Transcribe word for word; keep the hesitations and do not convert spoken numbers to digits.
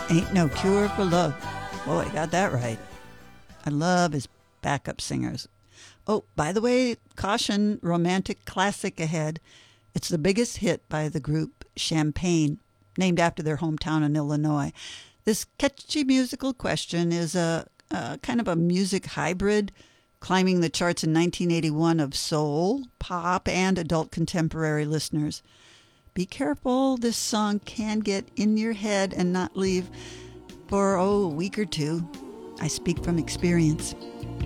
Ain't No Cure for Love. Boy, I got that right. I love his backup singers. Oh, by the way, caution, romantic classic ahead. It's the biggest hit by the group Champagne, named after their hometown in Illinois. This catchy musical question is a, a kind of a music hybrid, climbing the charts in nineteen eighty-one of soul, pop, and adult contemporary listeners. Be careful, this song can get in your head and not leave for, oh, a week or two. I speak from experience.